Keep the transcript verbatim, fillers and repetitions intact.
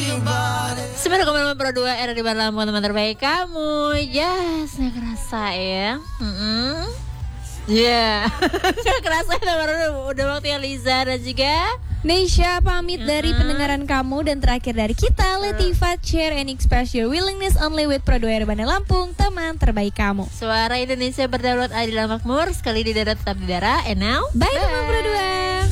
sembilan koma lima Pro dua era di Lampung, teman terbaik kamu. Yes, nggak kerasa ya. Mm-hmm. Ya, yeah. Nggak kerasa ya, udah, udah waktunya Liza dan juga Neisha pamit uh-huh. dari pendengaran kamu. Dan terakhir dari kita, Latifa, share and express your willingness only with Pro dua R Bandar Lampung, teman terbaik kamu. Suara Indonesia berdaulat, adil, makmur, sekali di darat tetap di darah. And now, bye, bye. Teman Pro dua.